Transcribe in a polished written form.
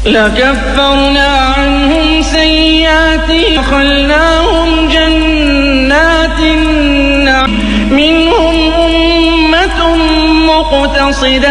لكفرنا عنهم سيئاتهم وأدخلناهم جنات النعيم منهم أمة مقتصدة